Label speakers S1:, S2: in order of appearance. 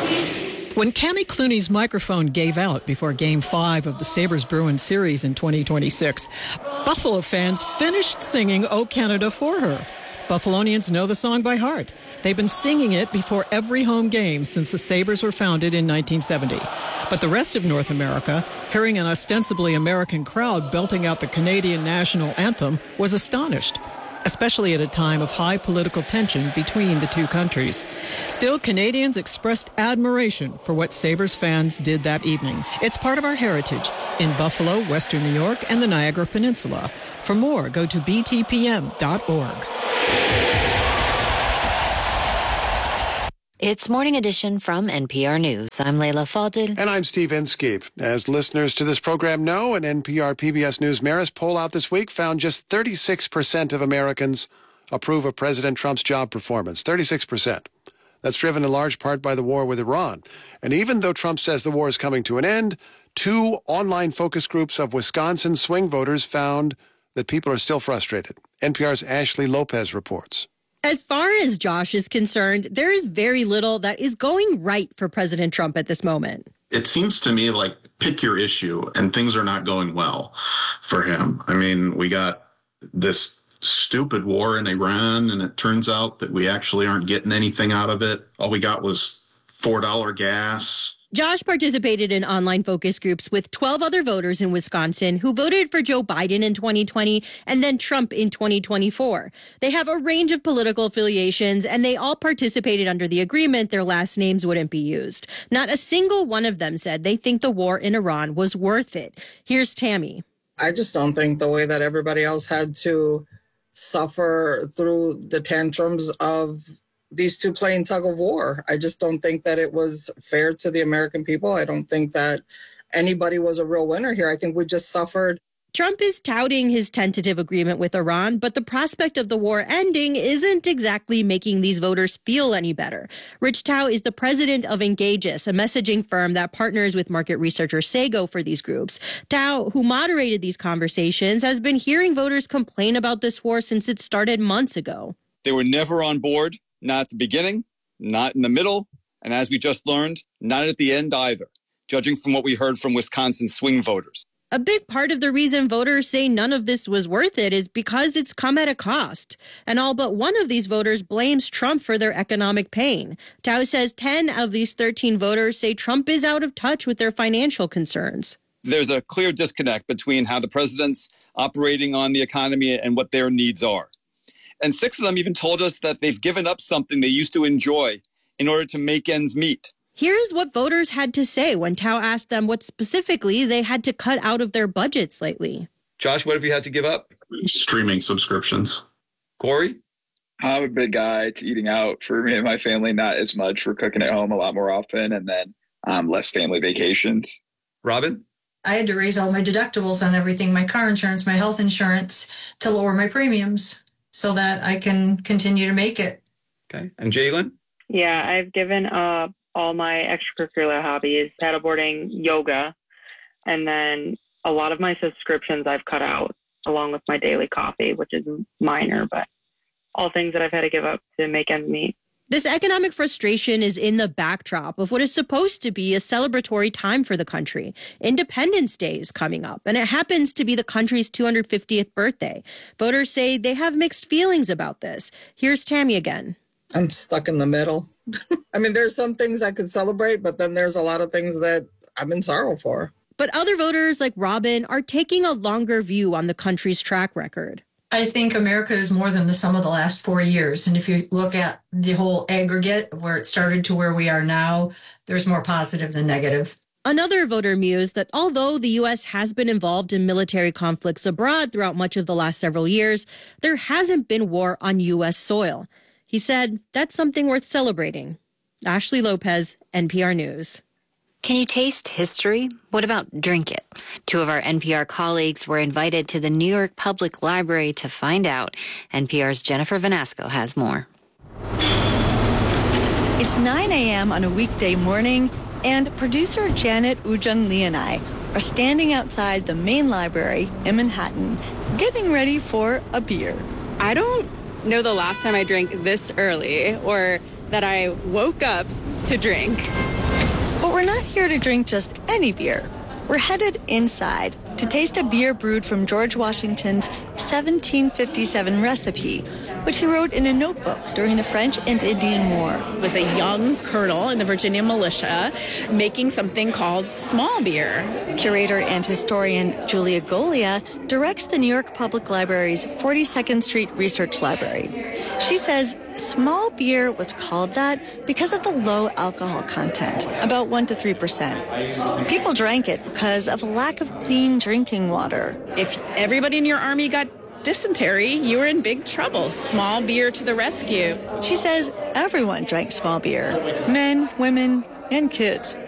S1: When Cammie Clooney's microphone gave out before Game 5 of the Sabres-Bruins series in 2026, Buffalo fans finished singing "O Canada" for her. Buffalonians know the song by heart. They've been singing it before every home game since the Sabres were founded in 1970. But the rest of North America, hearing an ostensibly American crowd belting out the Canadian national anthem, was astonished, especially at a time of high political tension between the two countries. Still, Canadians expressed admiration for what Sabres fans did that evening. It's part of our heritage in Buffalo, Western New York, and the Niagara Peninsula. For more, go to btpm.org.
S2: It's Morning Edition from NPR News. I'm Leila Fadel.
S3: And I'm Steve Inskeep. As listeners to this program know, an NPR PBS News Marist poll out this week found just 36% of Americans approve of President Trump's job performance. 36%. That's driven in large part by the war with Iran. And even though Trump says the war is coming to an end, 2 online focus groups of Wisconsin swing voters found that people are still frustrated. NPR's Ashley Lopez reports.
S4: As far as Josh is concerned, there is very little that is going right for President Trump at this moment.
S5: It seems to me like pick your issue, and things are not going well for him. I mean, we got this stupid war in Iran, and it turns out that we actually aren't getting anything out of it. All we got was $4 gas.
S4: Josh participated in online focus groups with 12 other voters in Wisconsin who voted for Joe Biden in 2020 and then Trump in 2024. They have a range of political affiliations, and they all participated under the agreement their last names wouldn't be used. Not a single one of them said they think the war in Iran was worth it. Here's Tammy.
S6: I just don't think the way that everybody else had to suffer through the tantrums of these two playing tug of war. I just don't think that it was fair to the American people. I don't think that anybody was a real winner here. I think we just suffered.
S4: Trump is touting his tentative agreement with Iran, but the prospect of the war ending isn't exactly making these voters feel any better. Rich Tao is the president of Engageus, a messaging firm that partners with market researcher Sago for these groups. Tao, who moderated these conversations, has been hearing voters complain about this war since it started months ago.
S7: They were never on board. Not at the beginning, not in the middle, and as we just learned, not at the end either, judging from what we heard from Wisconsin swing voters.
S4: A big part of the reason voters say none of this was worth it is because it's come at a cost. And all but one of these voters blames Trump for their economic pain. Tao says 10 of these 13 voters say Trump is out of touch with their financial concerns.
S7: There's a clear disconnect between how the president's operating on the economy and what their needs are. And 6 of them even told us that they've given up something they used to enjoy in order to make ends meet.
S4: Here's what voters had to say when Tao asked them what specifically they had to cut out of their budgets lately.
S8: Josh, what have you had to give up?
S5: Streaming subscriptions.
S8: Corey?
S9: I'm a big guy to eating out. For me and my family, not as much. We're cooking at home a lot more often, and then less family vacations.
S8: Robin?
S10: I had to raise all my deductibles on everything, my car insurance, my health insurance, to lower my premiums, so that I can continue to make it.
S8: Okay. And Jalen?
S11: Yeah, I've given up all my extracurricular hobbies, paddleboarding, yoga, and then a lot of my subscriptions I've cut out, along with my daily coffee, which is minor, but all things that I've had to give up to make ends meet.
S4: This economic frustration is in the backdrop of what is supposed to be a celebratory time for the country. Independence Day is coming up, and it happens to be the country's 250th birthday. Voters say they have mixed feelings about this. Here's Tammy again.
S6: I'm stuck in the middle. I mean, there's some things I could celebrate, but then there's a lot of things that I'm in sorrow for.
S4: But other voters like Robin are taking a longer view on the country's track record.
S10: I think America is more than the sum of the last 4 years. And if you look at the whole aggregate of where it started to where we are now, there's more positive than negative.
S4: Another voter mused that although the U.S. has been involved in military conflicts abroad throughout much of the last several years, there hasn't been war on U.S. soil. He said that's something worth celebrating. Ashley Lopez, NPR News.
S2: Can you taste history? What about drink it? 2 of our NPR colleagues were invited to the New York Public Library to find out. NPR's Jennifer Vanasco has more.
S12: It's 9 a.m. on a weekday morning, and producer Janet Ujung Lee and I are standing outside the main library in Manhattan, getting ready for a beer.
S13: I don't know the last time I drank this early or that I woke up to drink.
S12: But we're not here to drink just any beer. We're headed inside to taste a beer brewed from George Washington's 1757 recipe, which he wrote in a notebook during the French and Indian War.
S14: It was a young colonel in the Virginia militia making something called small beer.
S12: Curator and historian Julia Golia directs the New York Public Library's 42nd Street Research Library. She says small beer was called that because of the low alcohol content, about 1 to 3%. People drank it because of a lack of clean drinking water.
S14: If everybody in your army got dysentery, you were in big trouble. Small beer to the rescue.
S12: She says everyone drank small beer. Men, women, and kids.